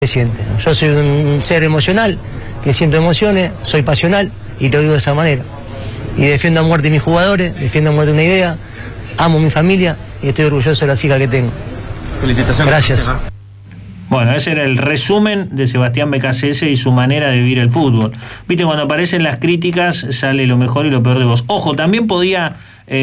Siente. Yo soy un ser emocional, que siento emociones, soy pasional y lo digo de esa manera. Y defiendo a muerte a mis jugadores, defiendo a muerte una idea, amo a mi familia y estoy orgulloso de la hija que tengo. Felicitaciones. Gracias. Bueno, ese era el resumen de Sebastián Beccacece y su manera de vivir el fútbol. Viste, cuando aparecen las críticas sale lo mejor y lo peor de vos. Ojo, también podía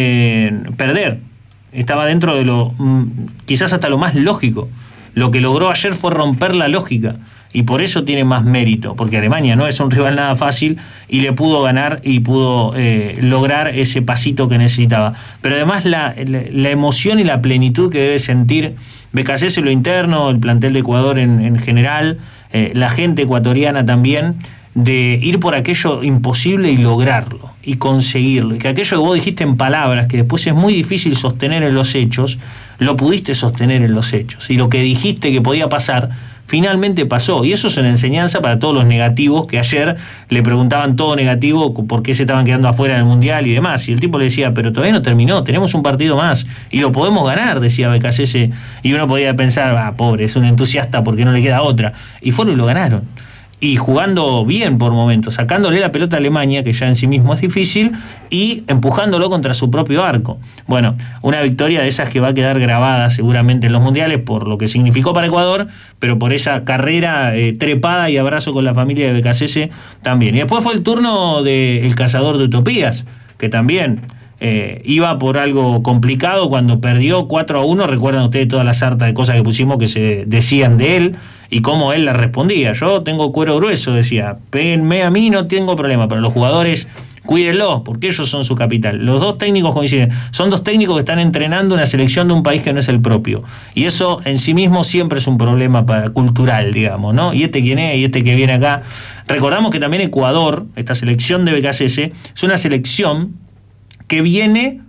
perder. Estaba dentro de lo, quizás hasta lo más lógico. Lo que logró ayer fue romper la lógica y por eso tiene más mérito, porque Alemania no es un rival nada fácil y le pudo ganar y pudo lograr ese pasito que necesitaba. Pero además la emoción y la plenitud que debe sentir Beccacece, lo interno, el plantel de Ecuador en general, la gente ecuatoriana también, de ir por aquello imposible y lograrlo y conseguirlo, y que aquello que vos dijiste en palabras, que después es muy difícil sostener en los hechos, lo pudiste sostener en los hechos, y lo que dijiste que podía pasar finalmente pasó, y eso es una enseñanza para todos los negativos que ayer le preguntaban todo negativo por qué se estaban quedando afuera del Mundial y demás, y el tipo le decía, pero todavía no terminó, tenemos un partido más y lo podemos ganar, decía Beccacece, y uno podía pensar, pobre, es un entusiasta porque no le queda otra, y fueron y lo ganaron. Y jugando bien por momentos, sacándole la pelota a Alemania, que ya en sí mismo es difícil, y empujándolo contra su propio arco. Bueno, una victoria de esas que va a quedar grabada seguramente en los mundiales por lo que significó para Ecuador, pero por esa carrera trepada y abrazo con la familia de Beccacece también. Y después fue el turno del cazador de utopías, que también iba por algo complicado cuando perdió 4-1. Recuerdan ustedes toda la sarta de cosas que pusimos que se decían de él y cómo él la respondía. Yo tengo cuero grueso, decía, péguenme a mí, no tengo problema, pero los jugadores cuídenlo, porque ellos son su capital. Los dos técnicos coinciden, son dos técnicos que están entrenando una selección de un país que no es el propio, y eso en sí mismo siempre es un problema cultural, digamos, ¿no? Y este quién es, y este que viene acá. Recordamos que también Ecuador, esta selección de Beccacece, es una selección que viene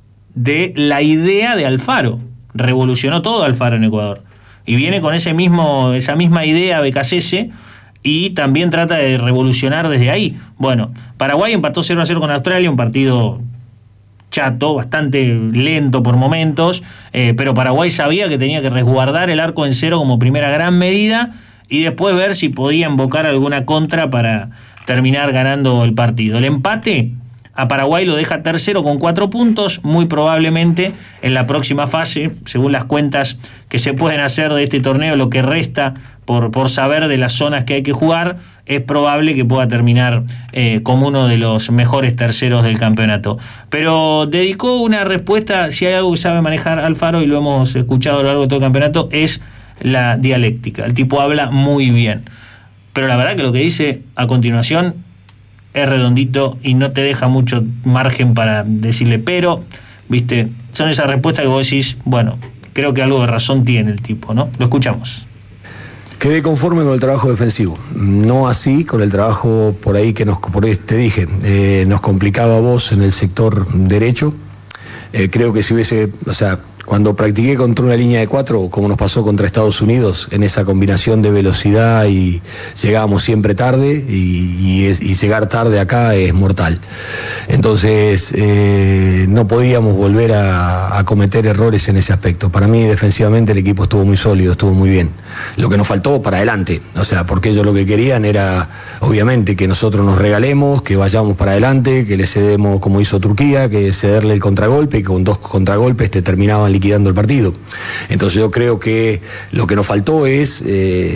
de la idea de Alfaro. Revolucionó todo Alfaro en Ecuador. Y viene con esa misma idea Beccacece y también trata de revolucionar desde ahí. Bueno, Paraguay empató 0-0 con Australia, un partido chato, bastante lento por momentos, pero Paraguay sabía que tenía que resguardar el arco en cero como primera gran medida y después ver si podía invocar alguna contra para terminar ganando el partido. El empate a Paraguay lo deja tercero con 4 puntos, muy probablemente en la próxima fase, según las cuentas que se pueden hacer de este torneo, lo que resta por saber de las zonas que hay que jugar, es probable que pueda terminar como uno de los mejores terceros del campeonato. Pero dedicó una respuesta, si hay algo que sabe manejar Alfaro, y lo hemos escuchado a lo largo de todo el campeonato, es la dialéctica. El tipo habla muy bien, pero la verdad que lo que dice a continuación es redondito y no te deja mucho margen para decirle, pero, viste, son esas respuestas que vos decís, bueno, creo que algo de razón tiene el tipo, ¿no? Lo escuchamos. Quedé conforme con el trabajo defensivo, no así con el trabajo por ahí que por ahí te dije, nos complicaba a vos en el sector derecho. Creo que si hubiese, cuando practiqué contra una línea de 4, como nos pasó contra Estados Unidos, en esa combinación de velocidad y llegábamos siempre tarde y llegar tarde acá es mortal. Entonces no podíamos volver a cometer errores en ese aspecto. Para mí defensivamente el equipo estuvo muy sólido, estuvo muy bien. Lo que nos faltó para adelante, porque ellos lo que querían era obviamente que nosotros nos regalemos, que vayamos para adelante, que le cedemos como hizo Turquía, que cederle el contragolpe y con 2 contragolpes te terminaban liquidando el partido. Entonces yo creo que lo que nos faltó es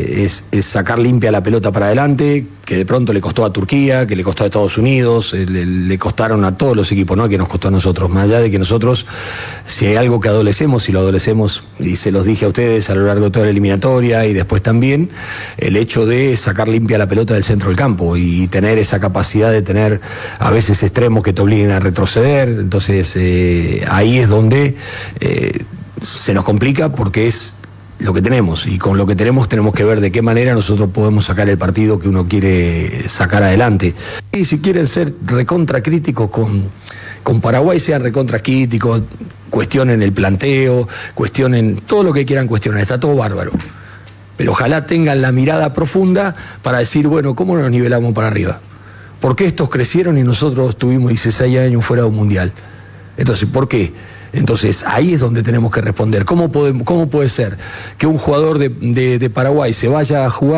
sacar limpia la pelota para adelante, que de pronto le costó a Turquía, que le costó a Estados Unidos, le costaron a todos los equipos, no que nos costó a nosotros, más allá de que nosotros, si hay algo que adolecemos, y lo adolecemos, y se los dije a ustedes a lo largo de toda la eliminatoria y después también, el hecho de sacar limpia la pelota del centro del campo y tener esa capacidad de tener a veces extremos que te obliguen a retroceder. Entonces ahí es donde se nos complica, porque es lo que tenemos, y con lo que tenemos que ver de qué manera nosotros podemos sacar el partido que uno quiere sacar adelante. Y si quieren ser recontra críticos con Paraguay, sean recontra críticos, cuestionen el planteo, cuestionen todo lo que quieran cuestionar, está todo bárbaro, pero ojalá tengan la mirada profunda para decir, bueno, ¿cómo nos nivelamos para arriba? ¿Por qué estos crecieron y nosotros tuvimos 16 años fuera de un mundial? Entonces, ¿por qué? Entonces ahí es donde tenemos que responder. ¿Cómo puede ser que un jugador de Paraguay se vaya a jugar